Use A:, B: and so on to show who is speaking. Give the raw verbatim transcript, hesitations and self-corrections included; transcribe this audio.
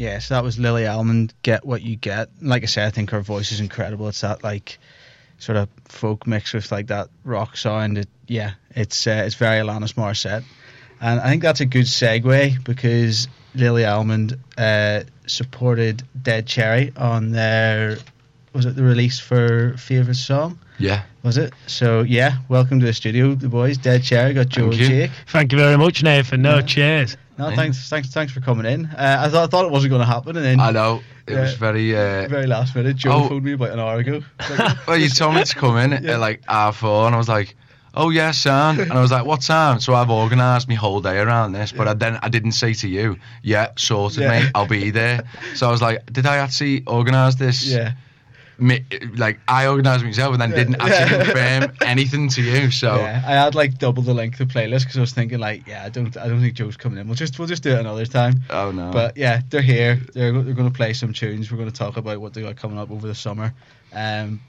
A: Yeah, so that was Lily Almond, Get What You Get. Like I said, I think her voice is incredible. It's that like sort of folk mixed with like that rock sound. It, yeah, it's uh, it's very Alanis Morissette. And I think that's a good segue because Lily Almond uh, supported Dead Cherry on their, was it the release for Favourite Song?
B: Yeah.
A: Was it? So, yeah, welcome to the studio, the boys. Dead Cherry, got Joe and Jake.
C: Thank you very much, Nathan. No, yeah. cheers.
A: No, thanks, thanks, thanks for coming in. Uh, I thought I thought it wasn't going to happen, and then
B: I know it uh, was very, uh,
A: very last minute. Joe oh, phoned me about an hour ago.
B: Like, well, you told me to come in yeah. at like half four, and I was like, "Oh yeah, son," and I was like, "What time?" So I've organised my whole day around this, but yeah. I then I didn't say to you, "Yeah, sorted, yeah. mate. I'll be there." So I was like, "Did I actually organise this?"
A: Yeah.
B: Me, like I organised myself and then yeah. didn't actually confirm anything to you. So
A: yeah, I had like double the length of playlist because I was thinking like, yeah, I don't, I don't think Joe's coming in. We'll just, we'll just do it another time.
B: Oh no!
A: But yeah, they're here. They're, they're going to play some tunes. We're going to talk about what they got coming up over the summer. Um,